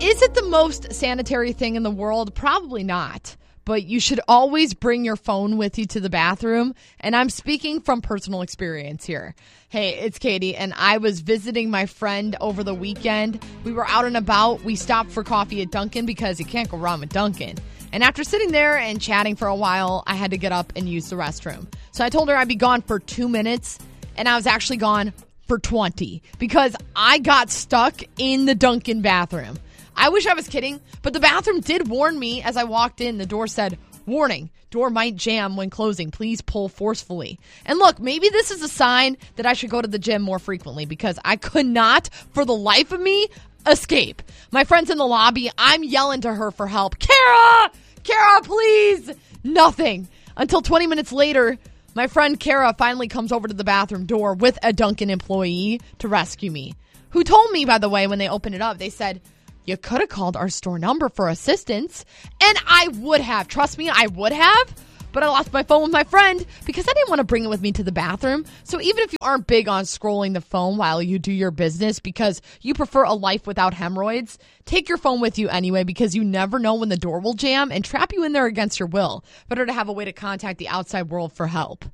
Is it the most sanitary thing in the world? Probably not. But you should always bring your phone with you to the bathroom. And I'm speaking from personal experience here. Hey, it's Katie, and I was visiting my friend over the weekend. We were out and about. We stopped for coffee at Dunkin' because you can't go wrong with Dunkin'. And after sitting there and chatting for a while, I had to get up and use the restroom. So I told her I'd be gone for 2 minutes, and I was actually gone for 20 because I got stuck in the Dunkin' bathroom. I wish I was kidding, but the bathroom did warn me as I walked in. The door said, "Warning, door might jam when closing. Please pull forcefully." And look, maybe this is a sign that I should go to the gym more frequently because I could not, for the life of me, escape. My friend's in the lobby. I'm yelling to her for help. Kara, please. Nothing. Until 20 minutes later, my friend Kara finally comes over to the bathroom door with a Dunkin' employee to rescue me. Who told me, by the way, when they opened it up, they said, "You could have called our store number for assistance." And I would have. Trust me, I would have. But I lost my phone with my friend because I didn't want to bring it with me to the bathroom. So even if you aren't big on scrolling the phone while you do your business because you prefer a life without hemorrhoids, take your phone with you anyway because you never know when the door will jam and trap you in there against your will. Better to have a way to contact the outside world for help.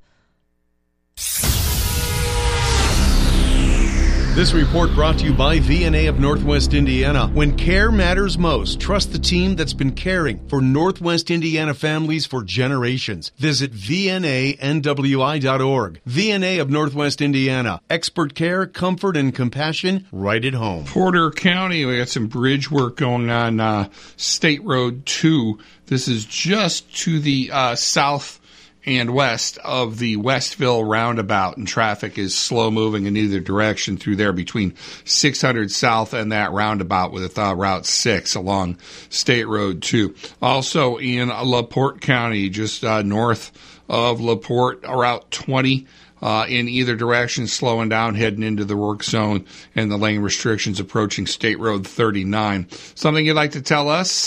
This report brought to you by VNA of Northwest Indiana. When care matters most, trust the team that's been caring for Northwest Indiana families for generations. Visit VNANWI.org. VNA of Northwest Indiana. Expert care, comfort, and compassion right at home. Porter County, we got some bridge work going on State Road 2. This is just to the south and west of the Westville roundabout, and traffic is slow moving in either direction through there between 600 South and that roundabout with Route 6 along State Road 2. Also in LaPorte County, just north of LaPorte, Route 20 in either direction, slowing down, heading into the work zone, and the lane restrictions approaching State Road 39. Something you'd like to tell us?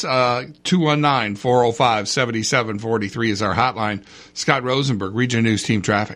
219-405-7743 is our hotline. Scott Rosenberg, Region News Team Traffic.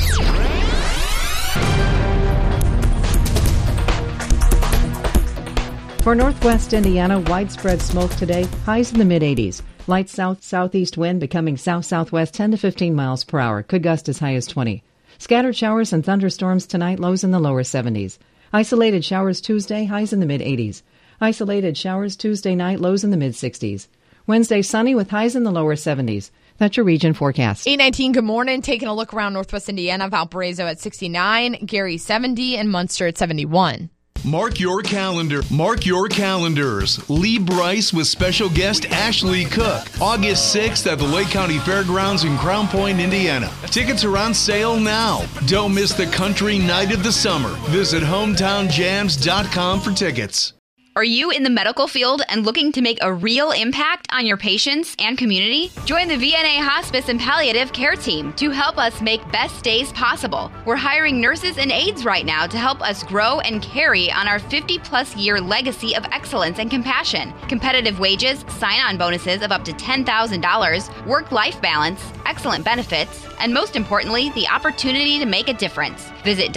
For Northwest Indiana, widespread smoke today, highs in the mid-80s. Light south-southeast wind becoming south-southwest 10 to 15 miles per hour. Could gust as high as 20. Scattered showers and thunderstorms tonight, lows in the lower 70s. Isolated showers Tuesday, highs in the mid-80s. Isolated showers Tuesday night, lows in the mid-60s. Wednesday, sunny with highs in the lower 70s. That's your region forecast. 819, good morning. Taking a look around Northwest Indiana, Valparaiso at 69, Gary 70, and Munster at 71. Mark your calendar. Mark your calendars. Lee Bryce with special guest Ashley Cook. August 6th at the Lake County Fairgrounds in Crown Point, Indiana. Tickets are on sale now. Don't miss the country night of the summer. Visit hometownjams.com for tickets. Are you in the medical field and looking to make a real impact on your patients and community? Join the VNA Hospice and Palliative Care Team to help us make best days possible. We're hiring nurses and aides right now to help us grow and carry on our 50-plus year legacy of excellence and compassion. Competitive wages, sign-on bonuses of up to $10,000, work-life balance, excellent benefits, and most importantly, the opportunity to make a difference. Visit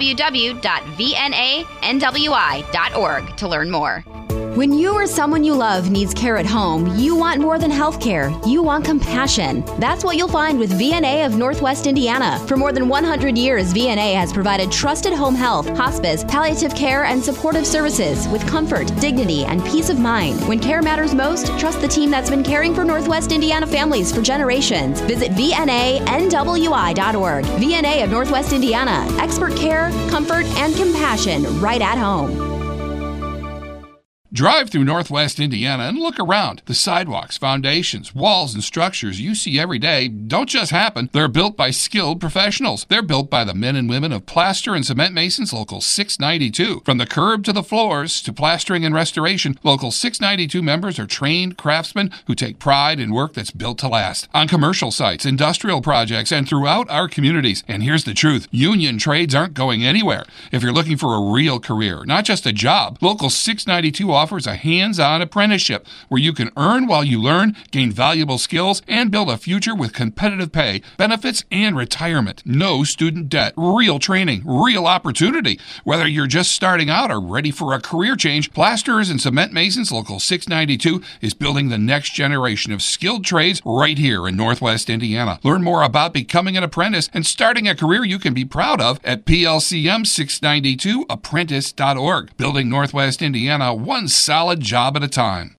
www.vnanwi.org to learn more. When you or someone you love needs care at home, you want more than health care. You want compassion. That's what you'll find with VNA of Northwest Indiana. For more than 100 years, VNA has provided trusted home health, hospice, palliative care, and supportive services with comfort, dignity, and peace of mind. When care matters most, trust the team that's been caring for Northwest Indiana families for generations. Visit VNANWI.org. VNA of Northwest Indiana. Expert care, comfort, and compassion right at home. Drive through Northwest Indiana and look around. The sidewalks, foundations, walls, and structures you see every day don't just happen. They're built by skilled professionals. They're built by the men and women of Plaster and Cement Masons Local 692. From the curb to the floors to plastering and restoration, Local 692 members are trained craftsmen who take pride in work that's built to last. On commercial sites, industrial projects, and throughout our communities. And here's the truth. Union trades aren't going anywhere. If you're looking for a real career, not just a job, Local 692 offers a hands-on apprenticeship where you can earn while you learn, gain valuable skills, and build a future with competitive pay, benefits, and retirement. No student debt, real training, real opportunity. Whether you're just starting out or ready for a career change, Plasterers and Cement Masons Local 692 is building the next generation of skilled trades right here in Northwest Indiana. Learn more about becoming an apprentice and starting a career you can be proud of at plcm692apprentice.org. Building Northwest Indiana one solid job at a time.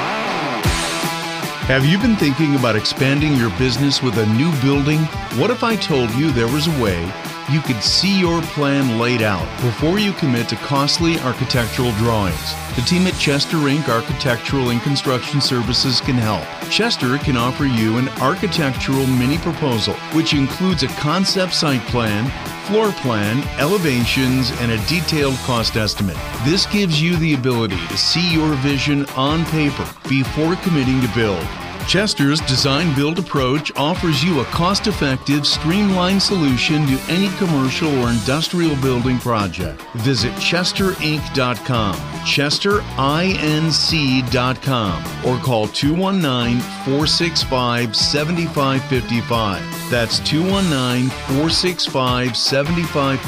Have you been thinking about expanding your business with a new building? What if I told you there was a way you could see your plan laid out before you commit to costly architectural drawings? The team at Chester Inc. Architectural and Construction Services can help. Chester can offer you an architectural mini proposal, which includes a concept site plan, floor plan, elevations, and a detailed cost estimate. This gives you the ability to see your vision on paper before committing to build. Chester's design-build approach offers you a cost-effective, streamlined solution to any commercial or industrial building project. Visit ChesterInc.com, ChesterINC.com, or call 219-465-7555. That's 219-465-7555.